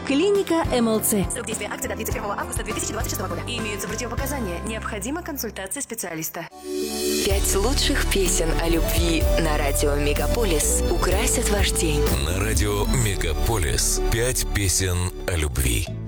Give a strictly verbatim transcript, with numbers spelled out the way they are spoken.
Клиника МЛЦ. Срок действия акции до тридцать первого августа две тысячи двадцать шестого года. Имеются противопоказания. Необходима консультация специалиста. Пять лучших песен о любви на радио Мегаполис украсят ваш день. На радио Мегаполис. Пять песен о любви.